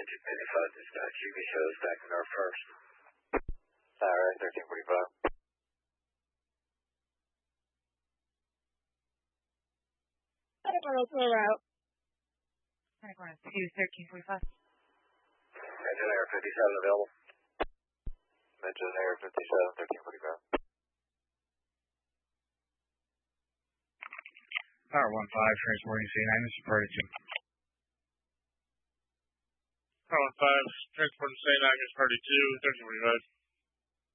1955 dispatch. You can show us back in our first. Alright, 1345. Route. 1345. Engine Air 57 available. Engine Air 57, 1345. Power 15, transporting St. Agnes to Purdy 2. Power 15, transporting St. Agnes, Purdy 2, 1345.